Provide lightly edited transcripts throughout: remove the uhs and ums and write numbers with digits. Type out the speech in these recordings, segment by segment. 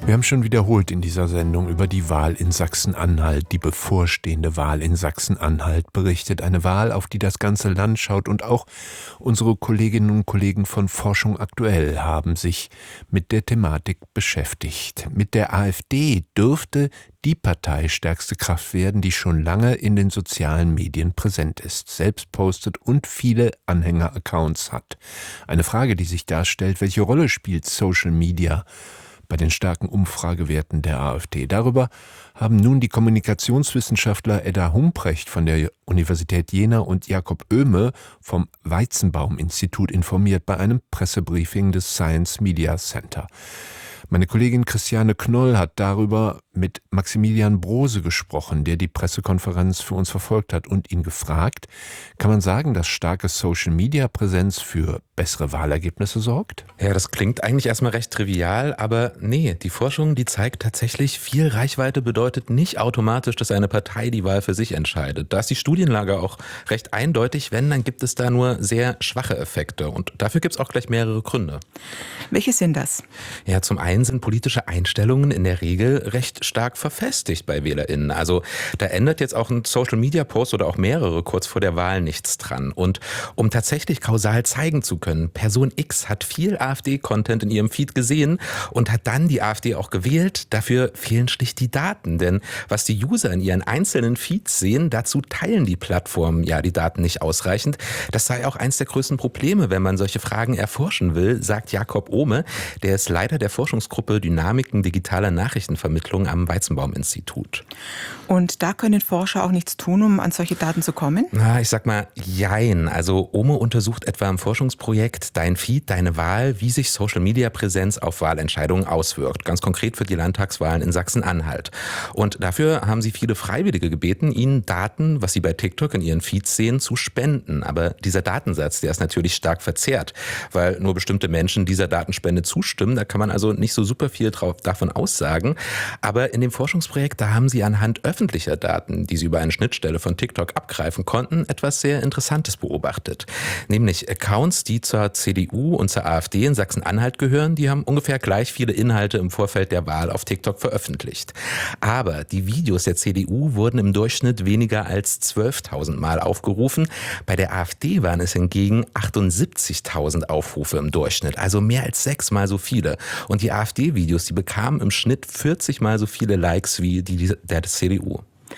Wir haben schon wiederholt in dieser Sendung über die Wahl in Sachsen-Anhalt, die bevorstehende Wahl in Sachsen-Anhalt berichtet. Eine Wahl, auf die das ganze Land schaut, und auch unsere Kolleginnen und Kollegen von Forschung aktuell haben sich mit der Thematik beschäftigt. Mit der AfD dürfte die parteistärkste Kraft werden, die schon lange in den sozialen Medien präsent ist, selbst postet und viele Anhänger-Accounts hat. Eine Frage, die sich darstellt: Welche Rolle spielt Social Media bei den starken Umfragewerten der AfD? Darüber haben nun die Kommunikationswissenschaftler Edda Humprecht von der Universität Jena und Jakob Oehme vom Weizenbaum-Institut informiert bei einem Pressebriefing des Science Media Center. Meine Kollegin Christiane Knoll hat darüber mit Maximilian Brose gesprochen, der die Pressekonferenz für uns verfolgt hat, und ihn gefragt: Kann man sagen, dass starke Social-Media-Präsenz für bessere Wahlergebnisse sorgt? Ja, das klingt eigentlich erstmal recht trivial, aber nee, die Forschung, die zeigt tatsächlich, viel Reichweite bedeutet nicht automatisch, dass eine Partei die Wahl für sich entscheidet. Da ist die Studienlage auch recht eindeutig. Wenn, dann gibt es da nur sehr schwache Effekte, und dafür gibt es auch gleich mehrere Gründe. Welche sind das? Ja, zum einen sind politische Einstellungen in der Regel recht stark verfestigt bei WählerInnen. Also da ändert jetzt auch ein Social-Media-Post oder auch mehrere kurz vor der Wahl nichts dran. Und um tatsächlich kausal zeigen zu können, Person X hat viel AfD-Content in ihrem Feed gesehen und hat dann die AfD auch gewählt, dafür fehlen schlicht die Daten. Denn was die User in ihren einzelnen Feeds sehen, dazu teilen die Plattformen ja die Daten nicht ausreichend. Das sei auch eins der größten Probleme, wenn man solche Fragen erforschen will, sagt Jakob Oehme. Der ist Leiter der Forschungsgruppe Dynamiken digitaler Nachrichtenvermittlung am Weizenbaum-Institut. Und da können Forscher auch nichts tun, um an solche Daten zu kommen? Na, ich sag mal, jein. Also Oehme untersucht etwa im Forschungsprojekt Dein Feed, deine Wahl, wie sich Social-Media-Präsenz auf Wahlentscheidungen auswirkt. Ganz konkret für die Landtagswahlen in Sachsen-Anhalt. Und dafür haben sie viele Freiwillige gebeten, ihnen Daten, was sie bei TikTok in ihren Feeds sehen, zu spenden. Aber dieser Datensatz, der ist natürlich stark verzerrt, weil nur bestimmte Menschen dieser Datenspende zustimmen. Da kann man also nicht so super viel davon aussagen. Aber in dem Forschungsprojekt, da haben sie anhand öffentlicher Daten, die sie über eine Schnittstelle von TikTok abgreifen konnten, etwas sehr Interessantes beobachtet. Nämlich Accounts, die zur CDU und zur AfD in Sachsen-Anhalt gehören, die haben ungefähr gleich viele Inhalte im Vorfeld der Wahl auf TikTok veröffentlicht. Aber die Videos der CDU wurden im Durchschnitt weniger als 12.000 Mal aufgerufen. Bei der AfD waren es hingegen 78.000 Aufrufe im Durchschnitt, also mehr als 6-mal so viele. Und die AfD-Videos, die bekamen im Schnitt 40-mal so viele Likes wie die der CDU.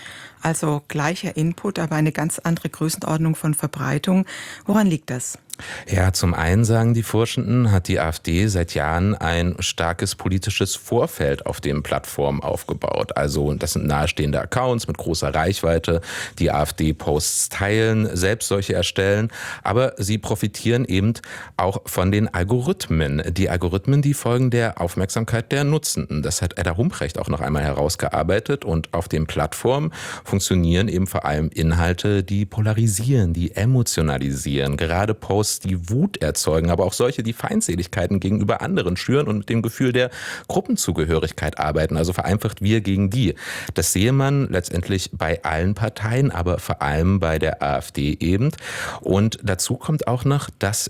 Also gleicher Input, aber eine ganz andere Größenordnung von Verbreitung. Woran liegt das? Ja, zum einen, sagen die Forschenden, hat die AfD seit Jahren ein starkes politisches Vorfeld auf den Plattformen aufgebaut. Also das sind nahestehende Accounts mit großer Reichweite, die AfD-Posts teilen, selbst solche erstellen. Aber sie profitieren eben auch von den Algorithmen. Die Algorithmen, die folgen der Aufmerksamkeit der Nutzenden. Das hat Edda Humprecht auch noch einmal herausgearbeitet. Und auf den Plattformen funktionieren eben vor allem Inhalte, die polarisieren, die emotionalisieren. Gerade Posts, die Wut erzeugen, aber auch solche, die Feindseligkeiten gegenüber anderen schüren und mit dem Gefühl der Gruppenzugehörigkeit arbeiten, also vereinfacht wir gegen die. Das sehe man letztendlich bei allen Parteien, aber vor allem bei der AfD eben. Und dazu kommt auch noch, dass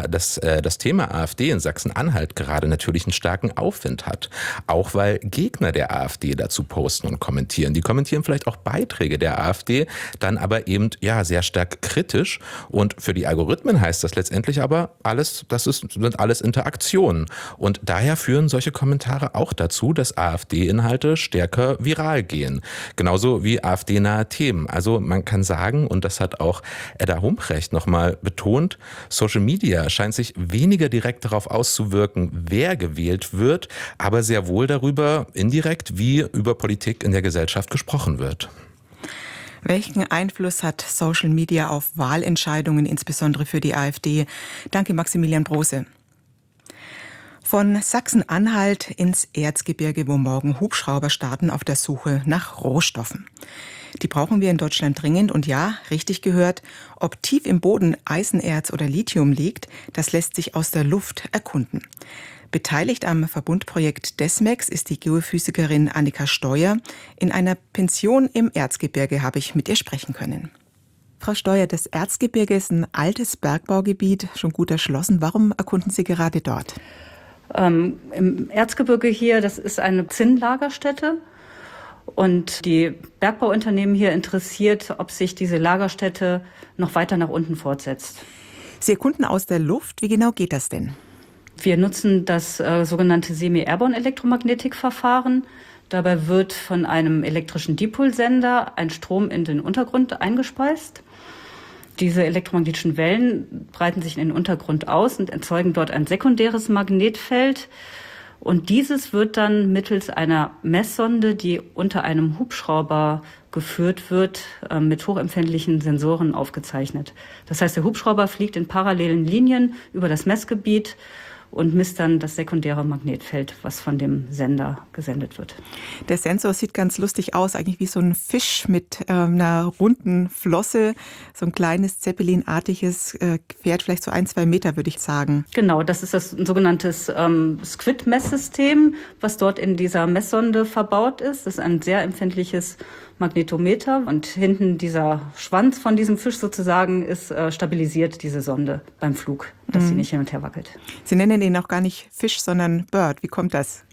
das Thema AfD in Sachsen-Anhalt gerade natürlich einen starken Aufwind hat. Auch weil Gegner der AfD dazu posten und kommentieren. Die kommentieren vielleicht auch Beiträge der AfD, dann aber eben sehr stark kritisch. Und für die Algorithmen heißt das letztendlich aber sind alles Interaktionen. Und daher führen solche Kommentare auch dazu, dass AfD-Inhalte stärker viral gehen. Genauso wie AfD-nahe Themen. Also man kann sagen, und das hat auch Edda Humprecht nochmal betont, Social Media scheint sich weniger direkt darauf auszuwirken, wer gewählt wird, aber sehr wohl darüber indirekt, wie über Politik in der Gesellschaft gesprochen wird. Welchen Einfluss hat Social Media auf Wahlentscheidungen, insbesondere für die AfD? Danke, Maximilian Brose. Von Sachsen-Anhalt ins Erzgebirge, wo morgen Hubschrauber starten auf der Suche nach Rohstoffen. Die brauchen wir in Deutschland dringend, und ja, richtig gehört, ob tief im Boden Eisenerz oder Lithium liegt, das lässt sich aus der Luft erkunden. Beteiligt am Verbundprojekt DESMEX ist die Geophysikerin Annika Steuer. In einer Pension im Erzgebirge habe ich mit ihr sprechen können. Frau Steuer, das Erzgebirge ist ein altes Bergbaugebiet, schon gut erschlossen. Warum erkunden Sie gerade dort? Im Erzgebirge hier, das ist eine Zinnlagerstätte. Und die Bergbauunternehmen hier interessiert, ob sich diese Lagerstätte noch weiter nach unten fortsetzt. Sie erkunden aus der Luft. Wie genau geht das denn? Wir nutzen das sogenannte Semi-Airborne-Elektromagnetikverfahren. Dabei wird von einem elektrischen Dipolsender ein Strom in den Untergrund eingespeist. Diese elektromagnetischen Wellen breiten sich in den Untergrund aus und erzeugen dort ein sekundäres Magnetfeld. Und dieses wird dann mittels einer Messsonde, die unter einem Hubschrauber geführt wird, mit hochempfindlichen Sensoren aufgezeichnet. Das heißt, der Hubschrauber fliegt in parallelen Linien über das Messgebiet und misst dann das sekundäre Magnetfeld, was von dem Sender gesendet wird. Der Sensor sieht ganz lustig aus, eigentlich wie so ein Fisch mit einer runden Flosse, so ein kleines Zeppelin-artiges Gefährt, vielleicht so 1-2 Meter, würde ich sagen. Genau, das ist ein sogenanntes Squid-Messsystem, was dort in dieser Messsonde verbaut ist. Das ist ein sehr empfindliches Magnetometer und hinten dieser Schwanz von diesem Fisch sozusagen ist stabilisiert, diese Sonde beim Flug, dass sie nicht hin und her wackelt. Sie nennen ihn auch gar nicht Fisch, sondern Bird. Wie kommt das?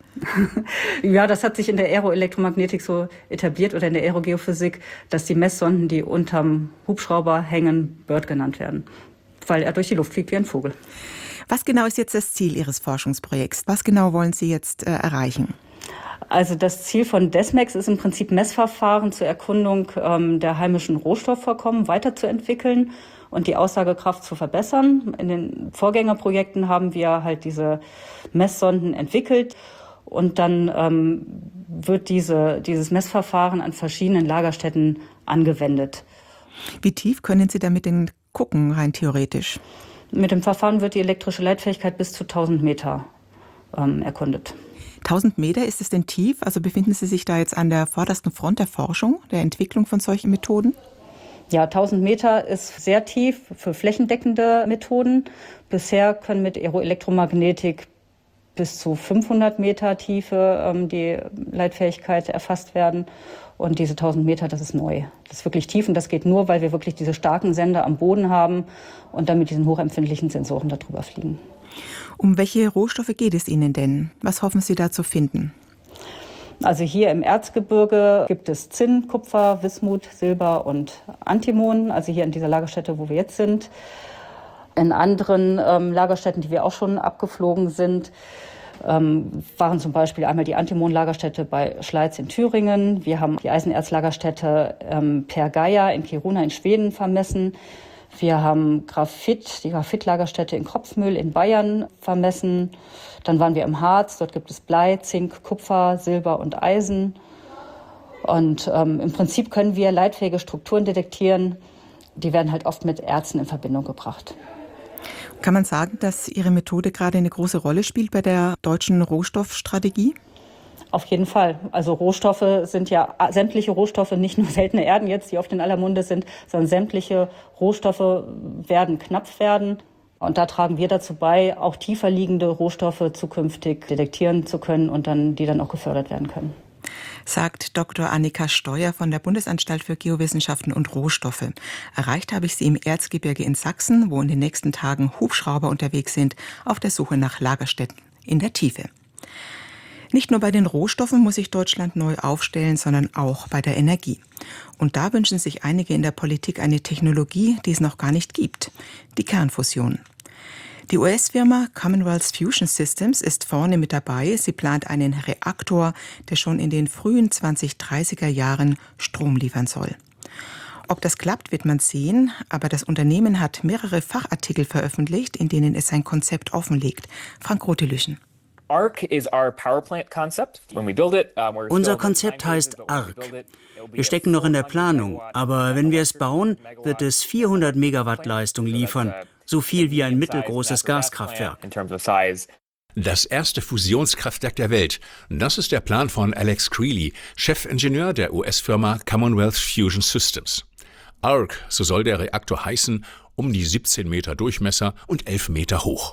Ja, das hat sich in der Aeroelektromagnetik so etabliert oder in der Aerogeophysik, dass die Messsonden, die unterm Hubschrauber hängen, Bird genannt werden, weil er durch die Luft fliegt wie ein Vogel. Was genau ist jetzt das Ziel Ihres Forschungsprojekts? Was genau wollen Sie jetzt erreichen? Also das Ziel von DESMAX ist im Prinzip Messverfahren zur Erkundung der heimischen Rohstoffvorkommen weiterzuentwickeln und die Aussagekraft zu verbessern. In den Vorgängerprojekten haben wir halt diese Messsonden entwickelt und dann wird dieses Messverfahren an verschiedenen Lagerstätten angewendet. Wie tief können Sie damit denn gucken, rein theoretisch? Mit dem Verfahren wird die elektrische Leitfähigkeit bis zu 1000 Meter erkundet. 1000 Meter, ist es denn tief? Also befinden Sie sich da jetzt an der vordersten Front der Forschung, der Entwicklung von solchen Methoden? Ja, 1000 Meter ist sehr tief für flächendeckende Methoden. Bisher können mit Aeroelektromagnetik bis zu 500 Meter Tiefe die Leitfähigkeit erfasst werden. Und diese 1000 Meter, das ist neu. Das ist wirklich tief und das geht nur, weil wir wirklich diese starken Sender am Boden haben und dann mit diesen hochempfindlichen Sensoren darüber fliegen. Um welche Rohstoffe geht es Ihnen denn? Was hoffen Sie da zu finden? Also hier im Erzgebirge gibt es Zinn, Kupfer, Wismut, Silber und Antimon. Also hier in dieser Lagerstätte, wo wir jetzt sind. In anderen Lagerstätten, die wir auch schon abgeflogen sind, waren zum Beispiel einmal die Antimon-Lagerstätte bei Schleiz in Thüringen. Wir haben die Eisenerzlagerstätte Per Geier in Kiruna in Schweden vermessen. Wir haben die Graphit-Lagerstätte in Kropfmühl in Bayern vermessen. Dann waren wir im Harz, dort gibt es Blei, Zink, Kupfer, Silber und Eisen. Und im Prinzip können wir leitfähige Strukturen detektieren. Die werden halt oft mit Erzen in Verbindung gebracht. Kann man sagen, dass Ihre Methode gerade eine große Rolle spielt bei der deutschen Rohstoffstrategie? Auf jeden Fall. Also Rohstoffe sind ja sämtliche Rohstoffe, nicht nur seltene Erden jetzt, die oft in aller Munde sind, sondern sämtliche Rohstoffe werden knapp werden. Und da tragen wir dazu bei, auch tiefer liegende Rohstoffe zukünftig detektieren zu können und die dann auch gefördert werden können. Sagt Dr. Annika Steuer von der Bundesanstalt für Geowissenschaften und Rohstoffe. Erreicht habe ich sie im Erzgebirge in Sachsen, wo in den nächsten Tagen Hubschrauber unterwegs sind, auf der Suche nach Lagerstätten in der Tiefe. Nicht nur bei den Rohstoffen muss sich Deutschland neu aufstellen, sondern auch bei der Energie. Und da wünschen sich einige in der Politik eine Technologie, die es noch gar nicht gibt: die Kernfusion. Die US-Firma Commonwealth Fusion Systems ist vorne mit dabei. Sie plant einen Reaktor, der schon in den frühen 2030er Jahren Strom liefern soll. Ob das klappt, wird man sehen, aber das Unternehmen hat mehrere Fachartikel veröffentlicht, in denen es sein Konzept offenlegt. Frank Rotelüschen. Unser Konzept heißt ARC. Wir stecken noch in der Planung, aber wenn wir es bauen, wird es 400 Megawatt Leistung liefern, so viel wie ein mittelgroßes Gaskraftwerk. Das erste Fusionskraftwerk der Welt. Das ist der Plan von Alex Creeley, Chefingenieur der US-Firma Commonwealth Fusion Systems. ARC, so soll der Reaktor heißen, um die 17 Meter Durchmesser und 11 Meter hoch.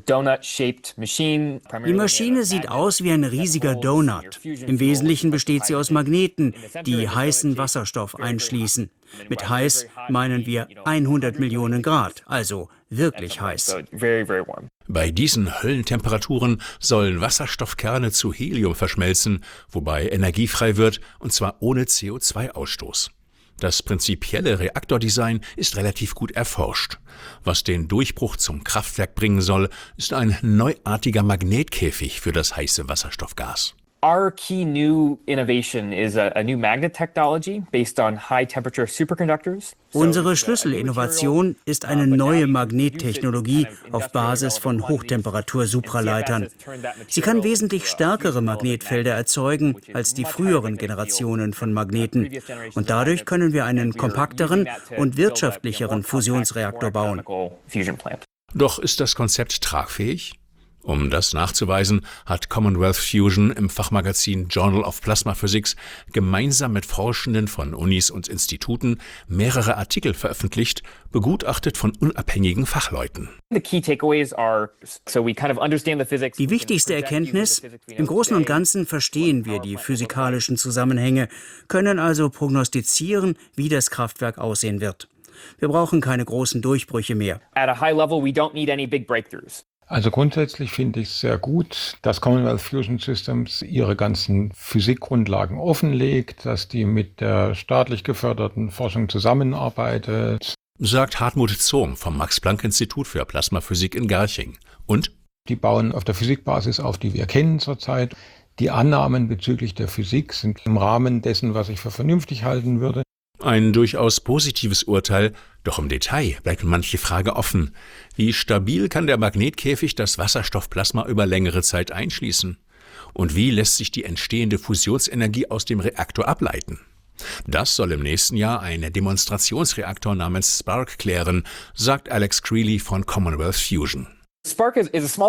Die Maschine sieht aus wie ein riesiger Donut. Im Wesentlichen besteht sie aus Magneten, die heißen Wasserstoff einschließen. Mit heiß meinen wir 100 Millionen Grad, also wirklich heiß. Bei diesen Höllentemperaturen sollen Wasserstoffkerne zu Helium verschmelzen, wobei Energie frei wird, und zwar ohne CO2-Ausstoß. Das prinzipielle Reaktordesign ist relativ gut erforscht. Was den Durchbruch zum Kraftwerk bringen soll, ist ein neuartiger Magnetkäfig für das heiße Wasserstoffgas. Our key new innovation is a new magnet technology based on high-temperature superconductors. Unsere Schlüsselinnovation ist eine neue Magnettechnologie auf Basis von Hochtemperatur-Supraleitern. Sie kann wesentlich stärkere Magnetfelder erzeugen als die früheren Generationen von Magneten. Und dadurch können wir einen kompakteren und wirtschaftlicheren Fusionsreaktor bauen. Doch ist das Konzept tragfähig? Um das nachzuweisen, hat Commonwealth Fusion im Fachmagazin Journal of Plasma Physics gemeinsam mit Forschenden von Unis und Instituten mehrere Artikel veröffentlicht, begutachtet von unabhängigen Fachleuten. Die wichtigste Erkenntnis: Im Großen und Ganzen verstehen wir die physikalischen Zusammenhänge, können also prognostizieren, wie das Kraftwerk aussehen wird. Wir brauchen keine großen Durchbrüche mehr. Also grundsätzlich finde ich es sehr gut, dass Commonwealth Fusion Systems ihre ganzen Physikgrundlagen offenlegt, dass die mit der staatlich geförderten Forschung zusammenarbeitet. Sagt Hartmut Zohm vom Max-Planck-Institut für Plasmaphysik in Garching. Und? Die bauen auf der Physikbasis auf, die wir kennen zurzeit. Die Annahmen bezüglich der Physik sind im Rahmen dessen, was ich für vernünftig halten würde. Ein durchaus positives Urteil, doch im Detail bleibt manche Frage offen. Wie stabil kann der Magnetkäfig das Wasserstoffplasma über längere Zeit einschließen? Und wie lässt sich die entstehende Fusionsenergie aus dem Reaktor ableiten? Das soll im nächsten Jahr ein Demonstrationsreaktor namens Spark klären, sagt Alex Creeley von Commonwealth Fusion. Spark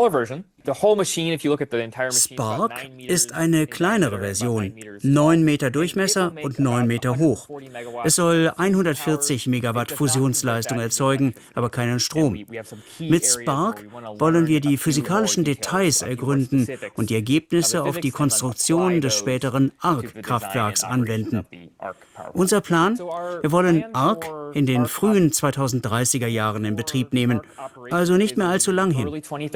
ist eine kleinere Version, 9 Meter Durchmesser und 9 Meter hoch. Es soll 140 Megawatt Fusionsleistung erzeugen, aber keinen Strom. Mit Spark wollen wir die physikalischen Details ergründen und die Ergebnisse auf die Konstruktion des späteren ARC-Kraftwerks anwenden. Unser Plan? Wir wollen ARC in den frühen 2030er Jahren in Betrieb nehmen, also nicht mehr allzu lang hin.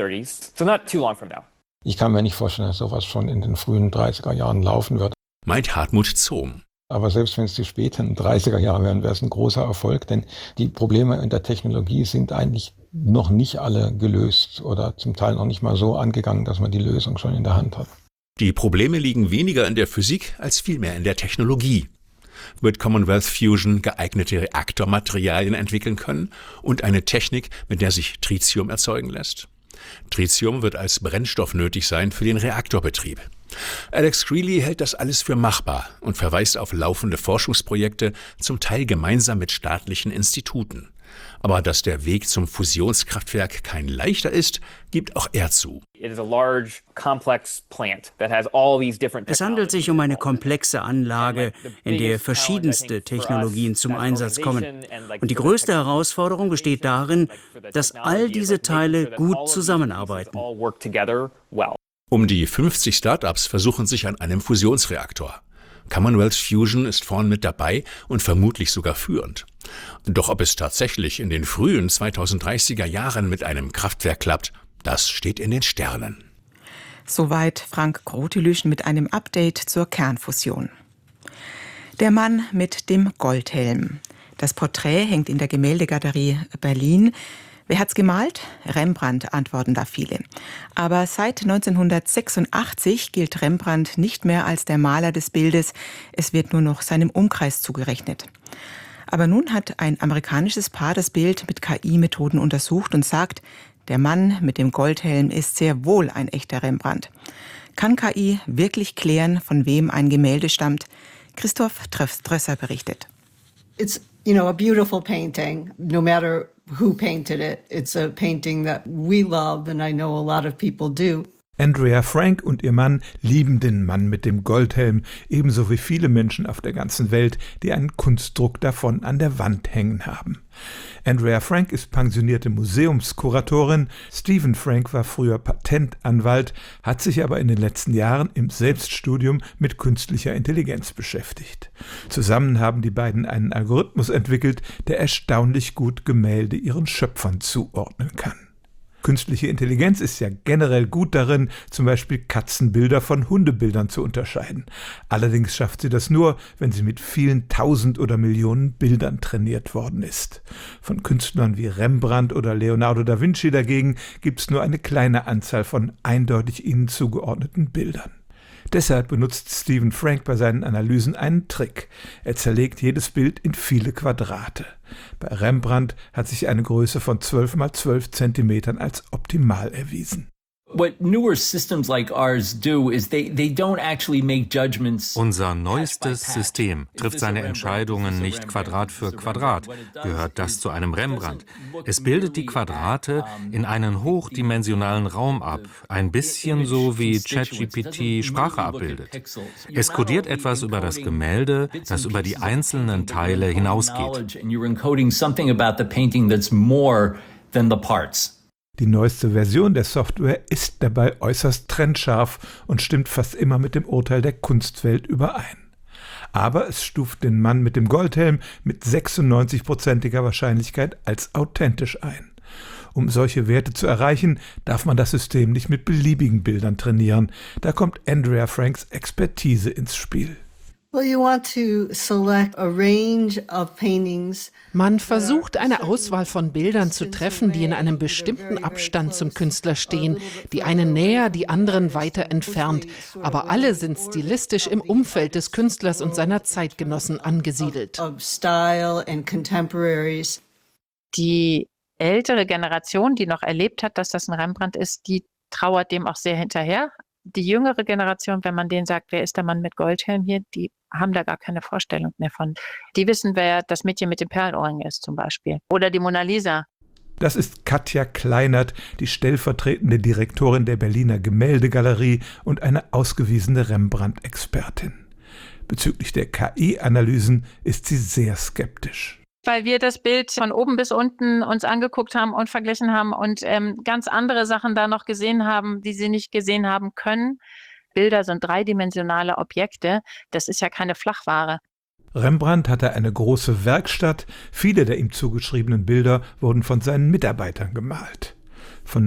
Ich kann mir nicht vorstellen, dass sowas schon in den frühen 30er Jahren laufen wird. Meint Hartmut Zohm. Aber selbst wenn es die späten 30er Jahre wären, wäre es ein großer Erfolg, denn die Probleme in der Technologie sind eigentlich noch nicht alle gelöst oder zum Teil noch nicht mal so angegangen, dass man die Lösung schon in der Hand hat. Die Probleme liegen weniger in der Physik als vielmehr in der Technologie. Wird Commonwealth Fusion geeignete Reaktormaterialien entwickeln können und eine Technik, mit der sich Tritium erzeugen lässt? Tritium wird als Brennstoff nötig sein für den Reaktorbetrieb. Alex Creeley hält das alles für machbar und verweist auf laufende Forschungsprojekte, zum Teil gemeinsam mit staatlichen Instituten. Aber dass der Weg zum Fusionskraftwerk kein leichter ist, gibt auch er zu. Es handelt sich um eine komplexe Anlage, in der verschiedenste Technologien zum Einsatz kommen. Und die größte Herausforderung besteht darin, dass all diese Teile gut zusammenarbeiten. Um die 50 Startups versuchen sich an einem Fusionsreaktor. Commonwealth Fusion ist vorn mit dabei und vermutlich sogar führend. Doch ob es tatsächlich in den frühen 2030er Jahren mit einem Kraftwerk klappt, das steht in den Sternen. Soweit Frank Grotelüsch mit einem Update zur Kernfusion. Der Mann mit dem Goldhelm. Das Porträt hängt in der Gemäldegalerie Berlin. Wer hat's gemalt? Rembrandt, antworten da viele. Aber seit 1986 gilt Rembrandt nicht mehr als der Maler des Bildes. Es wird nur noch seinem Umkreis zugerechnet. Aber nun hat ein amerikanisches Paar das Bild mit KI-Methoden untersucht und sagt, der Mann mit dem Goldhelm ist sehr wohl ein echter Rembrandt. Kann KI wirklich klären, von wem ein Gemälde stammt? Christoph Drösser berichtet. It's, a beautiful painting, no matter who painted it. It's a painting that we love and I know a lot of people do. Andrea Frank und ihr Mann lieben den Mann mit dem Goldhelm, ebenso wie viele Menschen auf der ganzen Welt, die einen Kunstdruck davon an der Wand hängen haben. Andrea Frank ist pensionierte Museumskuratorin, Stephen Frank war früher Patentanwalt, hat sich aber in den letzten Jahren im Selbststudium mit künstlicher Intelligenz beschäftigt. Zusammen haben die beiden einen Algorithmus entwickelt, der erstaunlich gut Gemälde ihren Schöpfern zuordnen kann. Künstliche Intelligenz ist ja generell gut darin, zum Beispiel Katzenbilder von Hundebildern zu unterscheiden. Allerdings schafft sie das nur, wenn sie mit vielen Tausend oder Millionen Bildern trainiert worden ist. Von Künstlern wie Rembrandt oder Leonardo da Vinci dagegen gibt es nur eine kleine Anzahl von eindeutig ihnen zugeordneten Bildern. Deshalb benutzt Stephen Frank bei seinen Analysen einen Trick. Er zerlegt jedes Bild in viele Quadrate. Bei Rembrandt hat sich eine Größe von 12 mal 12 Zentimetern als optimal erwiesen. Unser neuestes System trifft seine Entscheidungen nicht Quadrat für Quadrat. Gehört das zu einem Rembrandt? Es bildet die Quadrate in einen hochdimensionalen Raum ab, ein bisschen so wie ChatGPT Sprache abbildet. Es kodiert etwas über das Gemälde, das über die einzelnen Teile hinausgeht. Die neueste Version der Software ist dabei äußerst trennscharf und stimmt fast immer mit dem Urteil der Kunstwelt überein. Aber es stuft den Mann mit dem Goldhelm mit 96%iger Wahrscheinlichkeit als authentisch ein. Um solche Werte zu erreichen, darf man das System nicht mit beliebigen Bildern trainieren. Da kommt Andrea Franks Expertise ins Spiel. Man versucht, eine Auswahl von Bildern zu treffen, die in einem bestimmten Abstand zum Künstler stehen, die einen näher, die anderen weiter entfernt. Aber alle sind stilistisch im Umfeld des Künstlers und seiner Zeitgenossen angesiedelt. Die ältere Generation, die noch erlebt hat, dass das ein Rembrandt ist, die trauert dem auch sehr hinterher. Die jüngere Generation, wenn man denen sagt, wer ist der Mann mit Goldhelm hier, die haben da gar keine Vorstellung mehr von. Die wissen, wer das Mädchen mit dem Perlenohrring ist zum Beispiel. Oder die Mona Lisa. Das ist Katja Kleinert, die stellvertretende Direktorin der Berliner Gemäldegalerie und eine ausgewiesene Rembrandt-Expertin. Bezüglich der KI-Analysen ist sie sehr skeptisch. Weil wir das Bild von oben bis unten uns angeguckt haben und verglichen haben und ganz andere Sachen da noch gesehen haben, die sie nicht gesehen haben können. Bilder sind dreidimensionale Objekte, das ist ja keine Flachware. Rembrandt hatte eine große Werkstatt, viele der ihm zugeschriebenen Bilder wurden von seinen Mitarbeitern gemalt. Von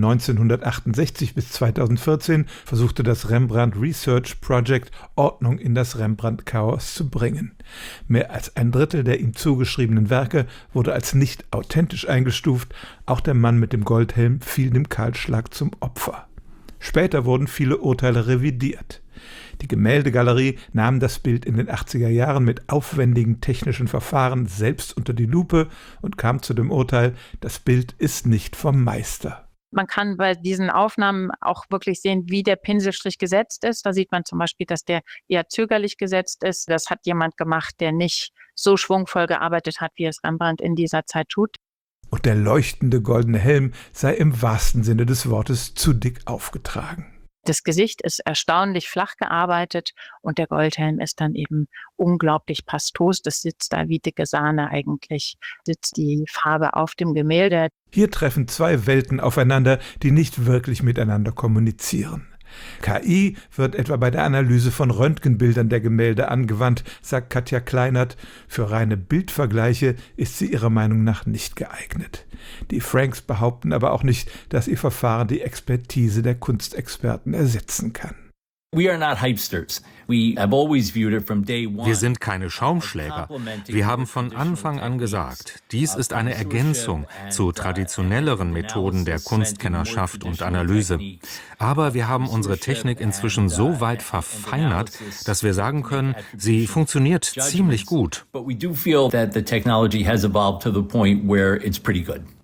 1968 bis 2014 versuchte das Rembrandt Research Project Ordnung in das Rembrandt-Chaos zu bringen. Mehr als ein Drittel der ihm zugeschriebenen Werke wurde als nicht authentisch eingestuft, auch der Mann mit dem Goldhelm fiel dem Kahlschlag zum Opfer. Später wurden viele Urteile revidiert. Die Gemäldegalerie nahm das Bild in den 80er Jahren mit aufwendigen technischen Verfahren selbst unter die Lupe und kam zu dem Urteil, das Bild ist nicht vom Meister. Man kann bei diesen Aufnahmen auch wirklich sehen, wie der Pinselstrich gesetzt ist. Da sieht man zum Beispiel, dass der eher zögerlich gesetzt ist. Das hat jemand gemacht, der nicht so schwungvoll gearbeitet hat, wie es Rembrandt in dieser Zeit tut. Und der leuchtende goldene Helm sei im wahrsten Sinne des Wortes zu dick aufgetragen. Das Gesicht ist erstaunlich flach gearbeitet und der Goldhelm ist dann eben unglaublich pastos. Das sitzt da wie dicke Sahne eigentlich, sitzt die Farbe auf dem Gemälde. Hier treffen zwei Welten aufeinander, die nicht wirklich miteinander kommunizieren. KI wird etwa bei der Analyse von Röntgenbildern der Gemälde angewandt, sagt Katja Kleinert. Für reine Bildvergleiche ist sie ihrer Meinung nach nicht geeignet. Die Franks behaupten aber auch nicht, dass ihr Verfahren die Expertise der Kunstexperten ersetzen kann. Wir sind keine Schaumschläger. Wir haben von Anfang an gesagt, dies ist eine Ergänzung zu traditionelleren Methoden der Kunstkennerschaft und Analyse. Aber wir haben unsere Technik inzwischen so weit verfeinert, dass wir sagen können, sie funktioniert ziemlich gut.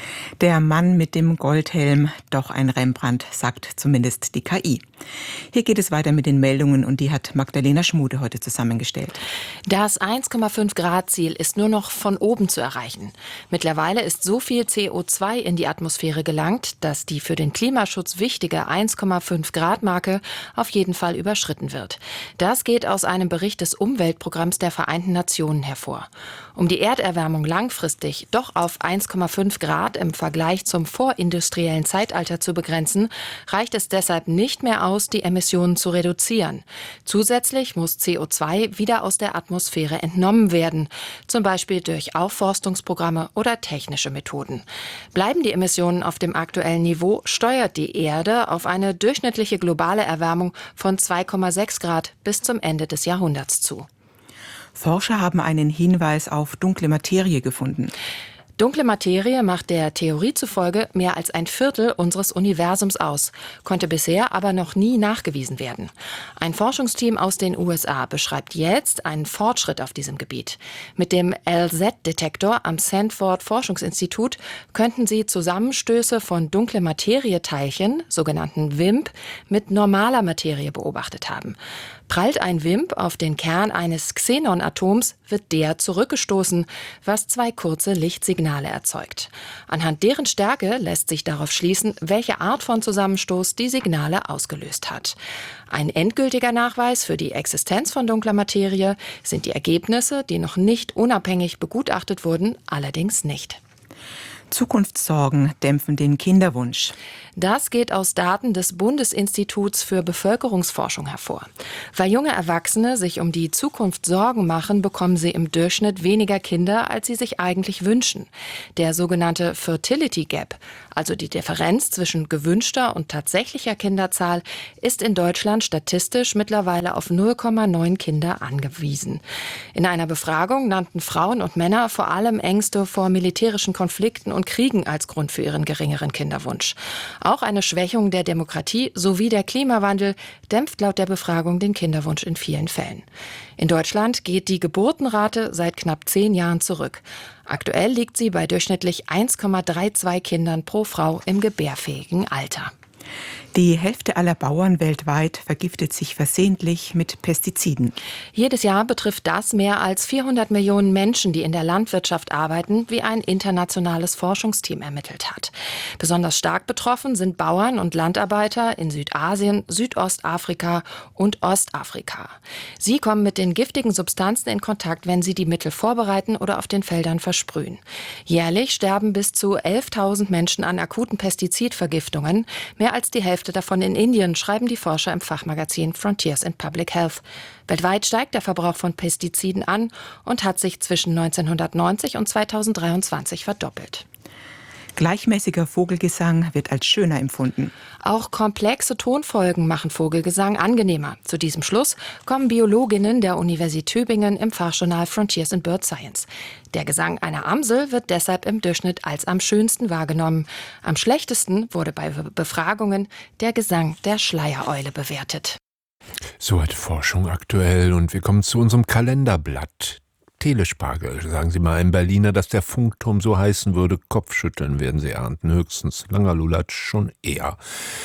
Der Mann mit dem Goldhelm, doch ein Rembrandt, sagt zumindest die KI. Hier geht es weiter mit den Meldungen und die hat Magdalena Schmude heute zusammengestellt. Das 1,5 Grad Ziel ist nur noch von oben zu erreichen. Mittlerweile ist so viel CO2 in die Atmosphäre gelangt, dass die für den Klimaschutz wichtige 1,5 Grad Marke auf jeden Fall überschritten wird. Das geht aus einem Bericht des Umweltprogramms der Vereinten Nationen hervor. Um die Erderwärmung langfristig doch auf 1,5 Grad im Vergleich zum vorindustriellen Zeitalter zu begrenzen, reicht es deshalb nicht mehr aus, die Emissionen zu reduzieren. Zusätzlich muss CO2 wieder aus der Atmosphäre entnommen werden, zum Beispiel durch Aufforstungsprogramme oder technische Methoden. Bleiben die Emissionen auf dem aktuellen Niveau, steuert die Erde auf eine durchschnittliche globale Erwärmung von 2,6 Grad bis zum Ende des Jahrhunderts zu. Forscher haben einen Hinweis auf dunkle Materie gefunden. Dunkle Materie macht der Theorie zufolge mehr als ein Viertel unseres Universums aus, konnte bisher aber noch nie nachgewiesen werden. Ein Forschungsteam aus den USA beschreibt jetzt einen Fortschritt auf diesem Gebiet. Mit dem LZ-Detektor am Sanford Forschungsinstitut könnten sie Zusammenstöße von dunkle Materie-Teilchen, sogenannten WIMP, mit normaler Materie beobachtet haben. Prallt ein WIMP auf den Kern eines Xenon-Atoms, wird der zurückgestoßen, was zwei kurze Lichtsignale erzeugt. Anhand deren Stärke lässt sich darauf schließen, welche Art von Zusammenstoß die Signale ausgelöst hat. Ein endgültiger Nachweis für die Existenz von dunkler Materie sind die Ergebnisse, die noch nicht unabhängig begutachtet wurden, allerdings nicht. Zukunftssorgen dämpfen den Kinderwunsch. Das geht aus Daten des Bundesinstituts für Bevölkerungsforschung hervor. Weil junge Erwachsene sich um die Zukunft Sorgen machen, bekommen sie im Durchschnitt weniger Kinder, als sie sich eigentlich wünschen. Der sogenannte Fertility Gap, also die Differenz zwischen gewünschter und tatsächlicher Kinderzahl, ist in Deutschland statistisch mittlerweile auf 0,9 Kinder angewiesen. In einer Befragung nannten Frauen und Männer vor allem Ängste vor militärischen Konflikten und Kriegen als Grund für ihren geringeren Kinderwunsch. Auch eine Schwächung der Demokratie sowie der Klimawandel dämpft laut der Befragung den Kinderwunsch in vielen Fällen. In Deutschland geht die Geburtenrate seit knapp 10 Jahren zurück. Aktuell liegt sie bei durchschnittlich 1,32 Kindern pro Frau im gebärfähigen Alter. Die Hälfte aller Bauern weltweit vergiftet sich versehentlich mit Pestiziden. Jedes Jahr betrifft das mehr als 400 Millionen Menschen, die in der Landwirtschaft arbeiten, wie ein internationales Forschungsteam ermittelt hat. Besonders stark betroffen sind Bauern und Landarbeiter in Südasien, Südostafrika und Ostafrika. Sie kommen mit den giftigen Substanzen in Kontakt, wenn sie die Mittel vorbereiten oder auf den Feldern versprühen. Jährlich sterben bis zu 11.000 Menschen an akuten Pestizidvergiftungen. Mehr als die Hälfte davon in Indien, schreiben die Forscher im Fachmagazin Frontiers in Public Health. Weltweit steigt der Verbrauch von Pestiziden an und hat sich zwischen 1990 und 2023 verdoppelt. Gleichmäßiger Vogelgesang wird als schöner empfunden. Auch komplexe Tonfolgen machen Vogelgesang angenehmer. Zu diesem Schluss kommen Biologinnen der Universität Tübingen im Fachjournal Frontiers in Bird Science. Der Gesang einer Amsel wird deshalb im Durchschnitt als am schönsten wahrgenommen. Am schlechtesten wurde bei Befragungen der Gesang der Schleiereule bewertet. Soweit Forschung aktuell und wir kommen zu unserem Kalenderblatt. Telespargel, sagen Sie mal einem Berliner, dass der Funkturm so heißen würde. Kopfschütteln werden Sie ernten, höchstens langer Lulatsch schon eher.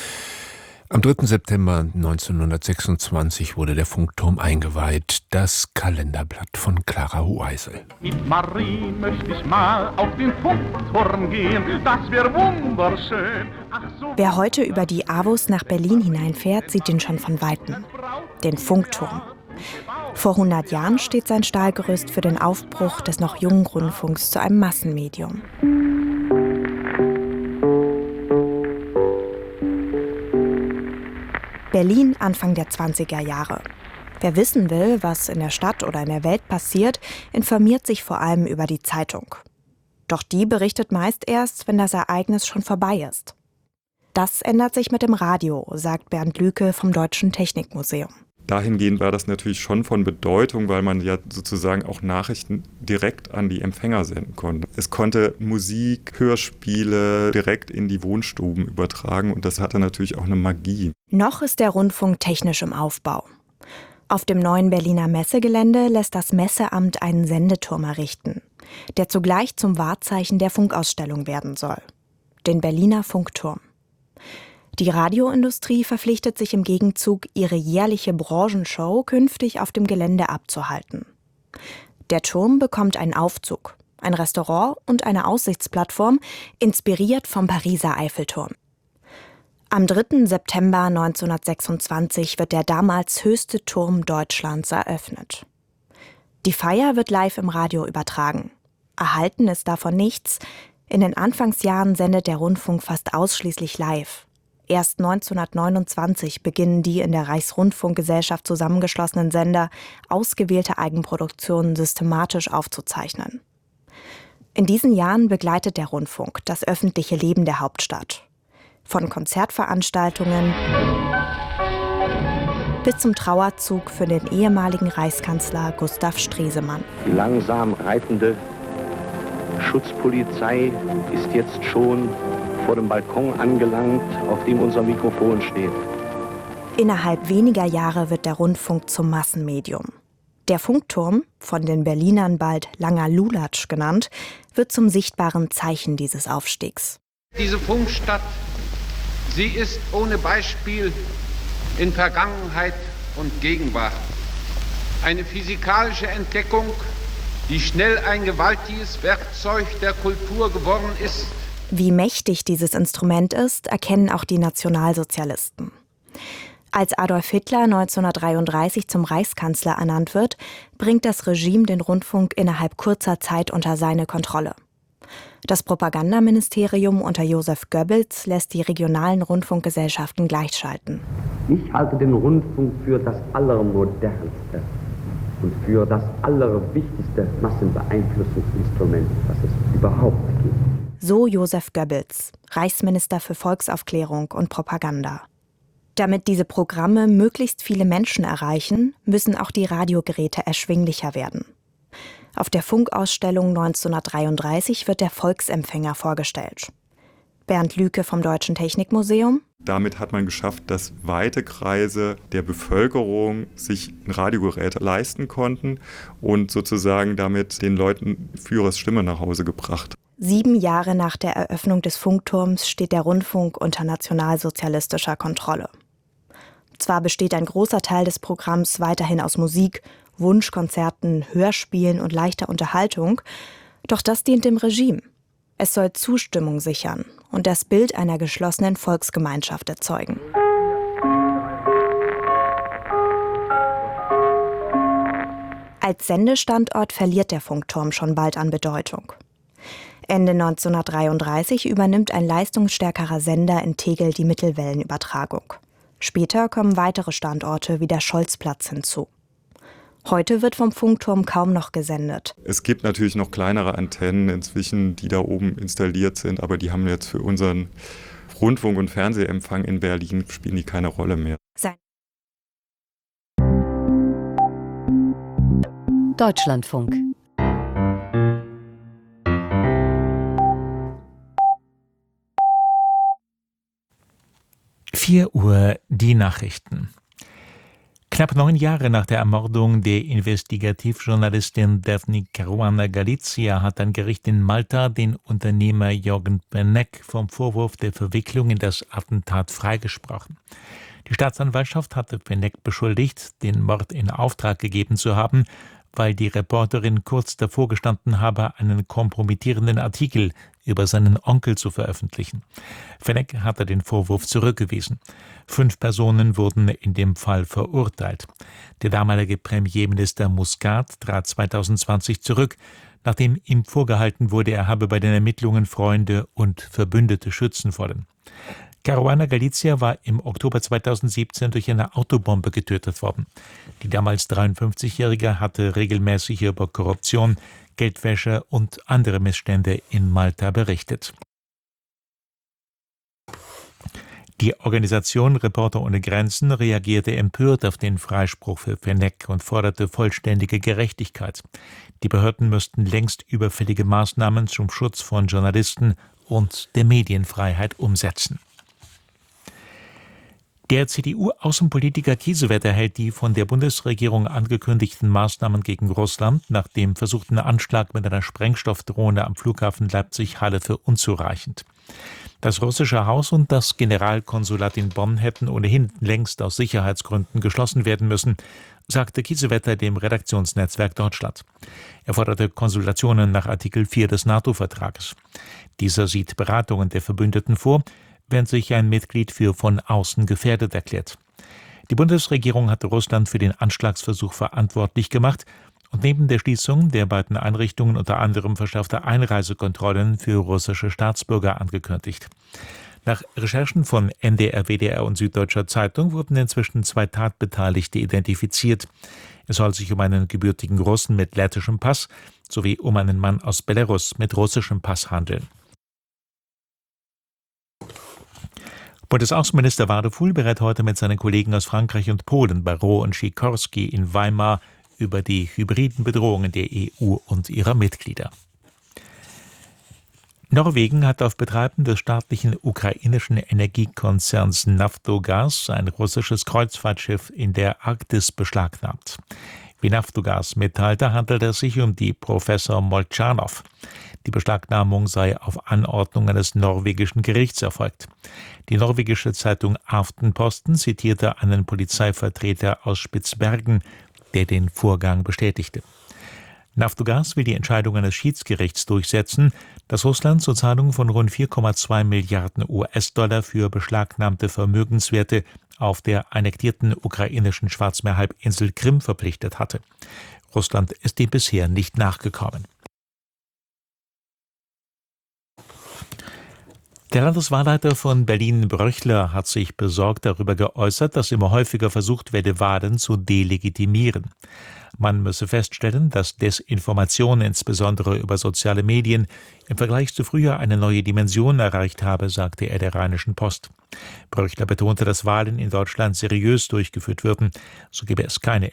Am 3. September 1926 wurde der Funkturm eingeweiht. Das Kalenderblatt von Clara Hueisel. Mit Marie möchte ich mal auf den Funkturm gehen, das wäre wunderschön. Wer heute über die AWUS nach Berlin hineinfährt, sieht ihn schon von Weitem. Den Funkturm. Vor 100 Jahren steht sein Stahlgerüst für den Aufbruch des noch jungen Rundfunks zu einem Massenmedium. Berlin Anfang der 20er Jahre. Wer wissen will, was in der Stadt oder in der Welt passiert, informiert sich vor allem über die Zeitung. Doch die berichtet meist erst, wenn das Ereignis schon vorbei ist. Das ändert sich mit dem Radio, sagt Bernd Lüke vom Deutschen Technikmuseum. Dahingehend war das natürlich schon von Bedeutung, weil man ja sozusagen auch Nachrichten direkt an die Empfänger senden konnte. Es konnte Musik, Hörspiele direkt in die Wohnstuben übertragen und das hatte natürlich auch eine Magie. Noch ist der Rundfunk technisch im Aufbau. Auf dem neuen Berliner Messegelände lässt das Messeamt einen Sendeturm errichten, der zugleich zum Wahrzeichen der Funkausstellung werden soll. Den Berliner Funkturm. Die Radioindustrie verpflichtet sich im Gegenzug, ihre jährliche Branchenshow künftig auf dem Gelände abzuhalten. Der Turm bekommt einen Aufzug, ein Restaurant und eine Aussichtsplattform, inspiriert vom Pariser Eiffelturm. Am 3. September 1926 wird der damals höchste Turm Deutschlands eröffnet. Die Feier wird live im Radio übertragen. Erhalten ist davon nichts. In den Anfangsjahren sendet der Rundfunk fast ausschließlich live. Erst 1929 beginnen die in der Reichsrundfunkgesellschaft zusammengeschlossenen Sender, ausgewählte Eigenproduktionen systematisch aufzuzeichnen. In diesen Jahren begleitet der Rundfunk das öffentliche Leben der Hauptstadt. Von Konzertveranstaltungen bis zum Trauerzug für den ehemaligen Reichskanzler Gustav Stresemann. Die langsam reitende Schutzpolizei ist jetzt schon vor dem Balkon angelangt, auf dem unser Mikrofon steht. Innerhalb weniger Jahre wird der Rundfunk zum Massenmedium. Der Funkturm, von den Berlinern bald Langer Lulatsch genannt, wird zum sichtbaren Zeichen dieses Aufstiegs. Diese Funkstadt, sie ist ohne Beispiel in Vergangenheit und Gegenwart. Eine physikalische Entdeckung, die schnell ein gewaltiges Werkzeug der Kultur geworden ist. Wie mächtig dieses Instrument ist, erkennen auch die Nationalsozialisten. Als Adolf Hitler 1933 zum Reichskanzler ernannt wird, bringt das Regime den Rundfunk innerhalb kurzer Zeit unter seine Kontrolle. Das Propagandaministerium unter Joseph Goebbels lässt die regionalen Rundfunkgesellschaften gleichschalten. Ich halte den Rundfunk für das Allermodernste und für das Allerwichtigste Massenbeeinflussungsinstrument, das es überhaupt gibt. So Joseph Goebbels, Reichsminister für Volksaufklärung und Propaganda. Damit diese Programme möglichst viele Menschen erreichen, müssen auch die Radiogeräte erschwinglicher werden. Auf der Funkausstellung 1933 wird der Volksempfänger vorgestellt. Bernd Lüke vom Deutschen Technikmuseum. Damit hat man geschafft, dass weite Kreise der Bevölkerung sich Radiogeräte leisten konnten und sozusagen damit den Leuten Führers Stimme nach Hause gebracht. 7 Jahre nach der Eröffnung des Funkturms steht der Rundfunk unter nationalsozialistischer Kontrolle. Zwar besteht ein großer Teil des Programms weiterhin aus Musik, Wunschkonzerten, Hörspielen und leichter Unterhaltung, doch das dient dem Regime. Es soll Zustimmung sichern und das Bild einer geschlossenen Volksgemeinschaft erzeugen. Als Sendestandort verliert der Funkturm schon bald an Bedeutung. Ende 1933 übernimmt ein leistungsstärkerer Sender in Tegel die Mittelwellenübertragung. Später kommen weitere Standorte wie der Scholzplatz hinzu. Heute wird vom Funkturm kaum noch gesendet. Es gibt natürlich noch kleinere Antennen inzwischen, die da oben installiert sind, aber die haben jetzt für unseren Rundfunk- und Fernsehempfang in Berlin spielen die keine Rolle mehr. Deutschlandfunk. Uhr die Nachrichten. Knapp 9 Jahre nach der Ermordung der Investigativjournalistin Daphne Caruana Galizia hat ein Gericht in Malta den Unternehmer Jürgen Benek vom Vorwurf der Verwicklung in das Attentat freigesprochen. Die Staatsanwaltschaft hatte Benek beschuldigt, den Mord in Auftrag gegeben zu haben, weil die Reporterin kurz davor gestanden habe, einen kompromittierenden Artikel über seinen Onkel zu veröffentlichen. Benek hatte den Vorwurf zurückgewiesen. 5 Personen wurden in dem Fall verurteilt. Der damalige Premierminister Muscat trat 2020 zurück, nachdem ihm vorgehalten wurde, er habe bei den Ermittlungen Freunde und Verbündete schützen wollen. Caruana Galizia war im Oktober 2017 durch eine Autobombe getötet worden. Die damals 53-Jährige hatte regelmäßig über Korruption, Geldwäsche und andere Missstände in Malta berichtet. Die Organisation Reporter ohne Grenzen reagierte empört auf den Freispruch für Benek und forderte vollständige Gerechtigkeit. Die Behörden müssten längst überfällige Maßnahmen zum Schutz von Journalisten und der Medienfreiheit umsetzen. Der CDU-Außenpolitiker Kiesewetter hält die von der Bundesregierung angekündigten Maßnahmen gegen Russland nach dem versuchten Anschlag mit einer Sprengstoffdrohne am Flughafen Leipzig-Halle für unzureichend. Das russische Haus und das Generalkonsulat in Bonn hätten ohnehin längst aus Sicherheitsgründen geschlossen werden müssen, sagte Kiesewetter dem Redaktionsnetzwerk Deutschland. Er forderte Konsultationen nach Artikel 4 des NATO-Vertrages. Dieser sieht Beratungen der Verbündeten vor, wenn sich ein Mitglied für von außen gefährdet erklärt. Die Bundesregierung hatte Russland für den Anschlagsversuch verantwortlich gemacht und neben der Schließung der beiden Einrichtungen unter anderem verschärfte Einreisekontrollen für russische Staatsbürger angekündigt. Nach Recherchen von NDR, WDR und Süddeutscher Zeitung wurden inzwischen 2 Tatbeteiligte identifiziert. Es soll sich um einen gebürtigen Russen mit lettischem Pass sowie um einen Mann aus Belarus mit russischem Pass handeln. Bundesaußenminister Wadefuhl berät heute mit seinen Kollegen aus Frankreich und Polen, Barrot und Sikorski in Weimar, über die hybriden Bedrohungen der EU und ihrer Mitglieder. Norwegen hat auf Betreiben des staatlichen ukrainischen Energiekonzerns Naftogaz ein russisches Kreuzfahrtschiff in der Arktis beschlagnahmt. Wie Naftogaz mitteilte, handelt es sich um die Professor Molchanov. Die Beschlagnahmung sei auf Anordnung eines norwegischen Gerichts erfolgt. Die norwegische Zeitung Aftenposten zitierte einen Polizeivertreter aus Spitzbergen, der den Vorgang bestätigte. Naftogaz will die Entscheidung eines Schiedsgerichts durchsetzen, das Russland zur Zahlung von rund 4,2 Milliarden US-Dollar für beschlagnahmte Vermögenswerte auf der annektierten ukrainischen Schwarzmeerhalbinsel Krim verpflichtet hatte. Russland ist dem bisher nicht nachgekommen. Der Landeswahlleiter von Berlin, Bröchler, hat sich besorgt darüber geäußert, dass immer häufiger versucht werde, Wahlen zu delegitimieren. Man müsse feststellen, dass Desinformation, insbesondere über soziale Medien, im Vergleich zu früher eine neue Dimension erreicht habe, sagte er der Rheinischen Post. Bröchler betonte, dass Wahlen in Deutschland seriös durchgeführt würden, so gebe es keine